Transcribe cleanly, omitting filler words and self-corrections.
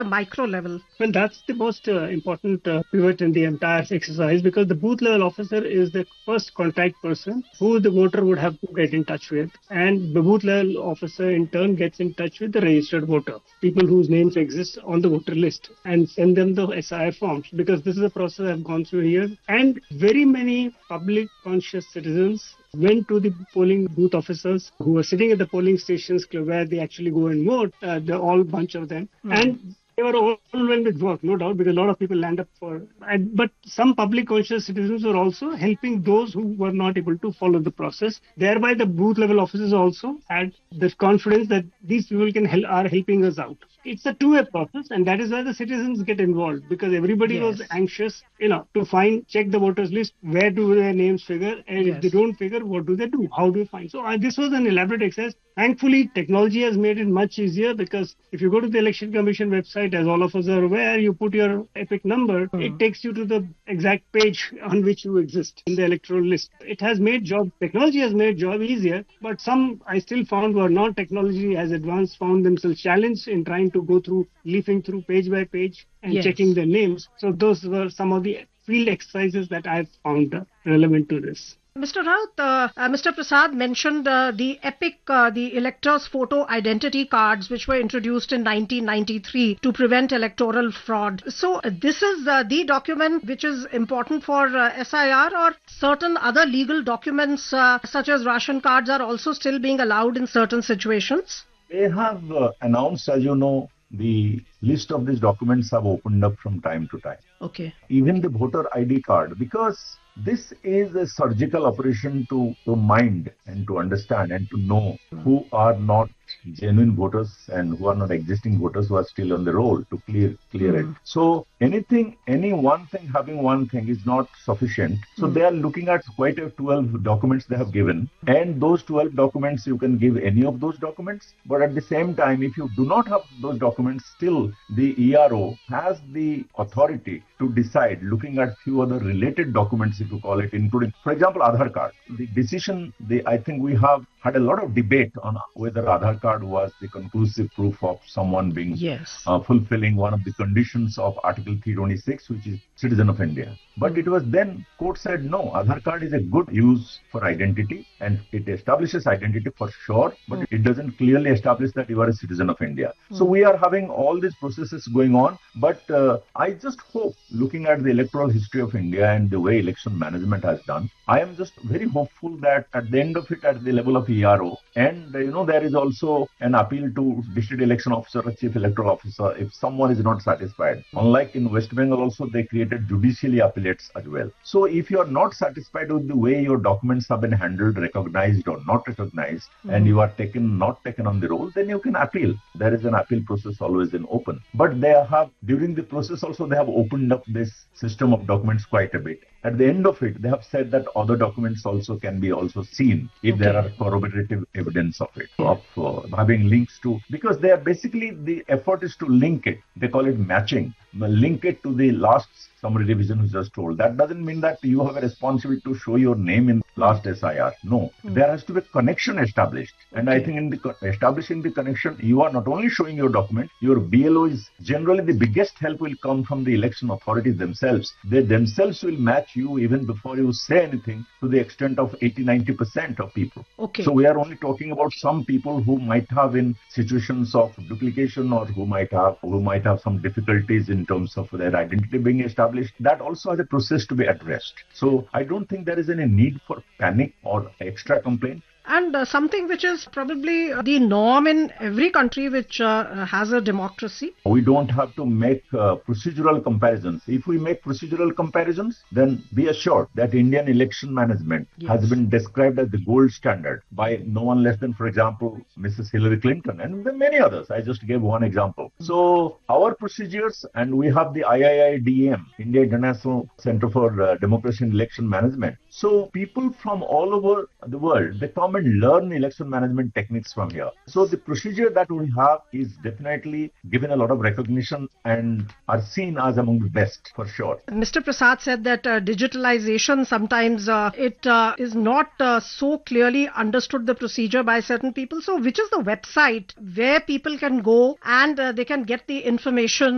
micro level? Well, that's the most important pivot in the entire exercise because the booth level officer is the first contact person who the voter would have to get in touch with. And the booth level officer in turn gets in touch with the registered voter, people whose names exist on the voter list, and send them the SIR forms because this is a process I've gone through here. And very many public conscious citizens went to the polling booth officers who were sitting at the polling stations where they actually go and vote, the all bunch of them. And they were overwhelmed with work, no doubt, because a lot of people land up for. But some public conscious citizens were also helping those who were not able to follow the process. Thereby, the booth level officers also had the confidence that these people are helping us out. It's a two-way process, and that is why the citizens get involved because everybody was anxious, to check the voters list, where do their names figure, and if they don't figure, what do they do? How do you find? So this was an elaborate exercise. Thankfully, technology has made it much easier because if you go to the Election Commission website, as all of us are aware, you put your EPIC number, it takes you to the exact page on which you exist in the electoral list. Technology has made job easier, but some I still found were not technology as advanced, found themselves challenged in trying to go through, leafing through page by page and checking their names. So those were some of the field exercises that I found relevant to this. Mr. Raut, Mr. Prasad mentioned the EPIC, the electors' photo identity cards, which were introduced in 1993 to prevent electoral fraud. So this is the document which is important for SIR, or certain other legal documents such as ration cards are also still being allowed in certain situations? They have announced, as you know, the list of these documents have opened up from time to time. Okay. Even the voter ID card, because this is a surgical operation to mind and to understand and to know who are not genuine voters and who are not existing voters who are still on the roll to clear it. So any one thing having one thing is not sufficient. So they are looking at quite a 12 documents they have given, and those 12 documents you can give any of those documents. But at the same time, if you do not have those documents, still the ERO has the authority to decide, looking at few other related documents, if you call it, including, for example, Aadhaar card. The decision, I think we have had a lot of debate on whether Aadhaar card was the conclusive proof of someone being fulfilling one of the conditions of Article 326, which is citizen of India. But it was then court said no, Aadhaar card is a good use for identity and it establishes identity for sure, but it doesn't clearly establish that you are a citizen of India. So we are having all these processes going on, but I just hope, looking at the electoral history of India and the way election management has done, I am just very hopeful that at the end of it, at the level of ERO, and there is also an appeal to district election officer or chief electoral officer if someone is not satisfied. Unlike in West Bengal also, they created judicially appellates as well. So if you are not satisfied with the way your documents have been handled, recognized or not recognized, and you are not taken on the roll, then you can appeal. There is an appeal process always in open. But during the process also, they have opened up this system of documents quite a bit. At the end of it, they have said that other documents also can be seen if there are corroborative evidence of it, of having links to, because they are basically, the effort is to link it. They call it matching. Link it to the last summary revision who just told. That doesn't mean that you have a responsibility to show your name in last SIR. No, there has to be a connection established. And I think in establishing the connection, you are not only showing your document, your BLO is generally the biggest help will come from the election authorities themselves. They themselves will match you even before you say anything, to the extent of 80-90% of people. Okay. So we are only talking about some people who might have in situations of duplication, or who might have some difficulties in terms of their identity being established. That also has a process to be addressed. So I don't think there is any need for panic or extra complaint. And something which is probably the norm in every country which has a democracy. We don't have to make procedural comparisons. If we make procedural comparisons, then be assured that Indian election management has been described as the gold standard by no one less than, for example, Mrs. Hillary Clinton and many others. I just gave one example. So our procedures, and we have the IIIDM, India International Center for Democracy and Election Management. So people from all over the world, they come and learn election management techniques from here. So the procedure that we have is definitely given a lot of recognition and are seen as among the best, for sure. Mr. Prasad said that digitalization, sometimes it is not so clearly understood, the procedure, by certain people. So which is the website where people can go and they can get the information